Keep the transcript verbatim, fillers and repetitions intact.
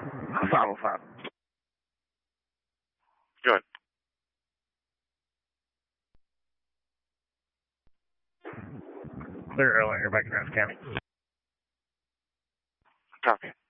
five oh five. Good. Clear earlier back in Rouse County. Copy.